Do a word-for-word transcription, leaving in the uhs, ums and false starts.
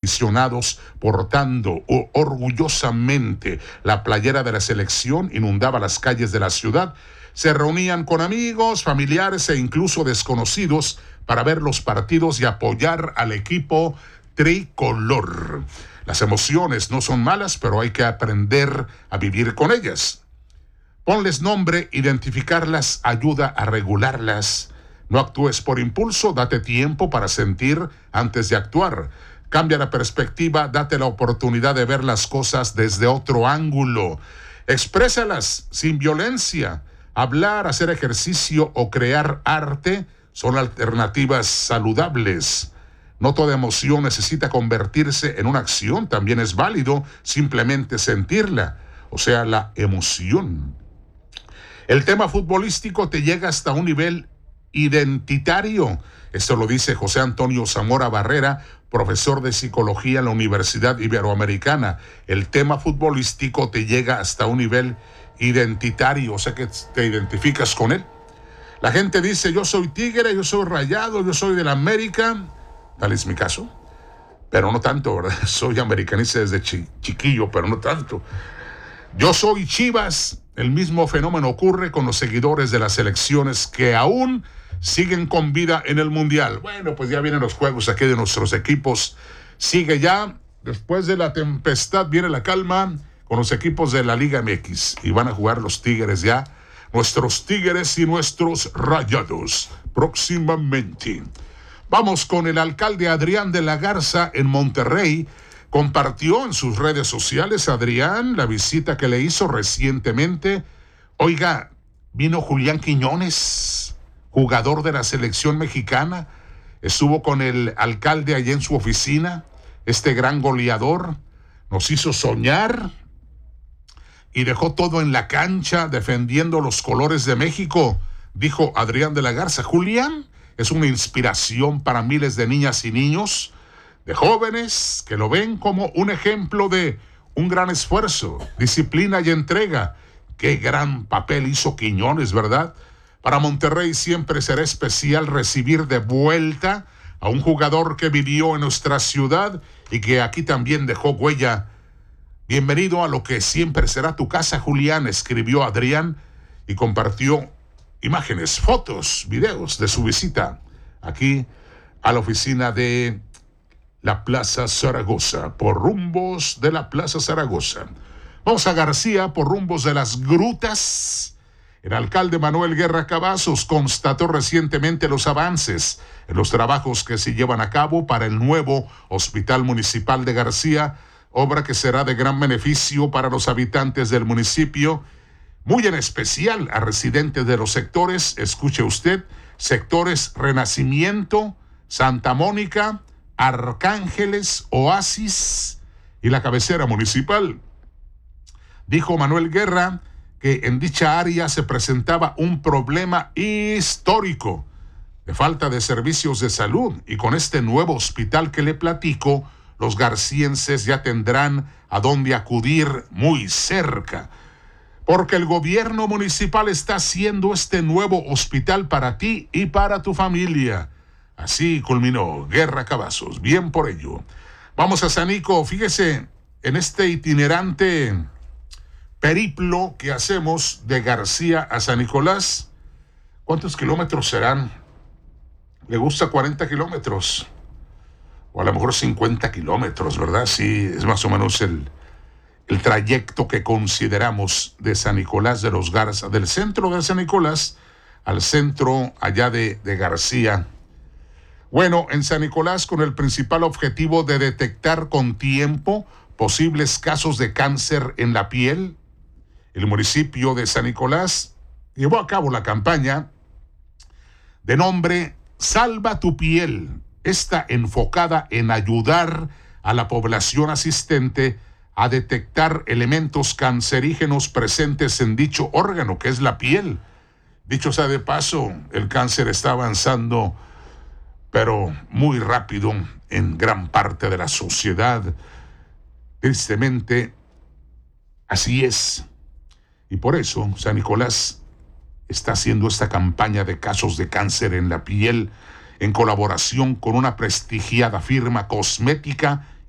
aficionados portando orgullosamente la playera de la selección inundaba las calles de la ciudad. Se reunían con amigos, familiares e incluso desconocidos para ver los partidos y apoyar al equipo tricolor. Las emociones no son malas, pero hay que aprender a vivir con ellas. Ponles nombre, identificarlas ayuda a regularlas. No actúes por impulso, date tiempo para sentir antes de actuar. Cambia la perspectiva, date la oportunidad de ver las cosas desde otro ángulo. Exprésalas sin violencia. Hablar, hacer ejercicio o crear arte son alternativas saludables. No toda emoción necesita convertirse en una acción, también es válido simplemente sentirla, o sea, la emoción. El tema futbolístico te llega hasta un nivel identitario. Esto lo dice José Antonio Zamora Barrera, profesor de psicología en la Universidad Iberoamericana. El tema futbolístico te llega hasta un nivel identitario, o sea que te identificas con él. La gente dice, yo soy tigre, yo soy rayado, yo soy de la América. Tal es mi caso, pero no tanto, ¿verdad? Soy americanista desde chi- chiquillo, pero no tanto. Yo soy Chivas. El mismo fenómeno ocurre con los seguidores de las selecciones que aún siguen con vida en el Mundial. Bueno, pues ya vienen los juegos aquí de nuestros equipos. Sigue ya, después de la tempestad viene la calma con los equipos de la Liga M X. Y van a jugar los Tigres ya. Nuestros Tigres y nuestros Rayados próximamente. Vamos con el alcalde Adrián de la Garza en Monterrey. Compartió en sus redes sociales, Adrián, la visita que le hizo recientemente. Oiga, vino Julián Quiñones, jugador de la selección mexicana. Estuvo con el alcalde allí en su oficina. Este gran goleador nos hizo soñar y dejó todo en la cancha defendiendo los colores de México, dijo Adrián de la Garza. Julián es una inspiración para miles de niñas y niños, de jóvenes que lo ven como un ejemplo de un gran esfuerzo, disciplina y entrega. Qué gran papel hizo Quiñones, ¿verdad? Para Monterrey siempre será especial recibir de vuelta a un jugador que vivió en nuestra ciudad y que aquí también dejó huella. Bienvenido a lo que siempre será tu casa, Julián, escribió Adrián y compartió imágenes, fotos, videos de su visita aquí a la oficina de la Plaza Zaragoza, por rumbos de la Plaza Zaragoza. Vamos a García, por rumbos de las grutas. El alcalde Manuel Guerra Cavazos constató recientemente los avances en los trabajos que se llevan a cabo para el nuevo Hospital Municipal de García, obra que será de gran beneficio para los habitantes del municipio, muy en especial a residentes de los sectores, escuche usted, sectores Renacimiento, Santa Mónica, Arcángeles, Oasis y la cabecera municipal. Dijo Manuel Guerra que en dicha área se presentaba un problema histórico de falta de servicios de salud y con este nuevo hospital que le platico, los garcienses ya tendrán a dónde acudir muy cerca, porque el gobierno municipal está haciendo este nuevo hospital para ti y para tu familia. Así culminó Guerra Cavazos. Bien por ello. Vamos a Sanico. Fíjese en este itinerante periplo que hacemos de García a San Nicolás. ¿Cuántos kilómetros serán? Le gusta cuarenta kilómetros. O a lo mejor cincuenta kilómetros, ¿verdad? Sí, es más o menos el, el trayecto que consideramos de San Nicolás de los Garza, del centro de San Nicolás al centro allá de, de García. Bueno, en San Nicolás con el principal objetivo de detectar con tiempo posibles casos de cáncer en la piel, el municipio de San Nicolás llevó a cabo la campaña de nombre Salva tu piel. Está enfocada en ayudar a la población asistente a detectar elementos cancerígenos presentes en dicho órgano, que es la piel. Dicho sea de paso, el cáncer está avanzando pero muy rápido en gran parte de la sociedad. Tristemente, así es. Y por eso San Nicolás está haciendo esta campaña de casos de cáncer en la piel en colaboración con una prestigiada firma cosmética